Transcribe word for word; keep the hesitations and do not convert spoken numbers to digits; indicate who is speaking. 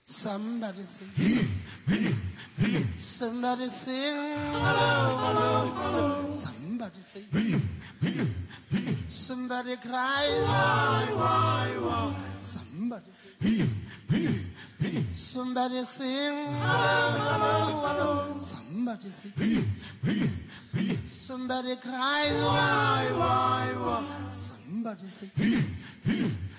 Speaker 1: Somebody sing. Somebody sing. Hello, hello, hello. Somebody sing. Somebody cries. Why, why, why? Somebody sing. Somebody sing. Hello, hello, hello. Somebody sing. Somebody cries. Why, why, why? Somebody sing.